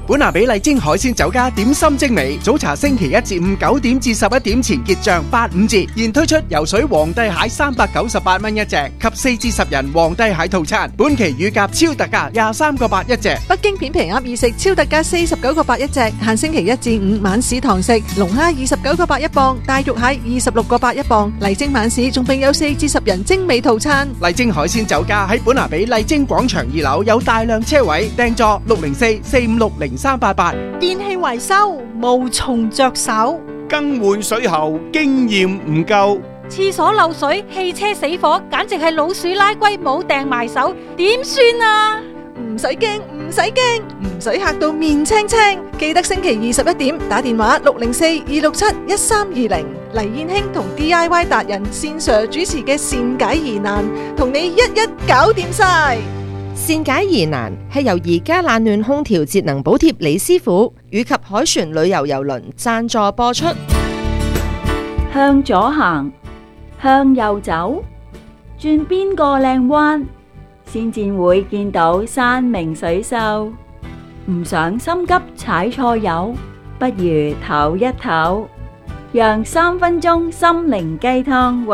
本拿比麗晶海鮮酒家點心精美，早茶星期一至五9點至11點前結賬85折，現推出游水皇帝蟹398蚊一隻及4至10人皇帝蟹套餐，本期乳鴿超特價23個8一隻。 北京片皮鴨易食超特價49個8一隻，限星期一至五晚市堂食，龍蝦29個8一磅，大肉蟹26個8一磅。麗晶晚市仲並有4至10人精美套餐。 麗晶海鮮酒家喺本拿比麗晶廣場2樓有大量車位，訂座604-456-0388。 電器維修無從着手， 更換水喉經驗唔夠， 廁所漏水、汽車死火，簡直係老鼠拉龜冇掟埋手，點算啊？ 唔使驚，唔使驚，唔使嚇到面青青。記得星期21點打電話604-267-1320，黎燕卿同 DIY 達人線上主持嘅善解疑難，同你一搞掂晒。 善解疑難係由宜家冷暖空調節能補貼李師傅以及海船旅遊郵輪贊助播出。 向左行，向右走，轉邊個靚彎，先至會見到山明水秀。唔想心急踩錯油，不如唞一唞，讓3分鐘心靈雞湯為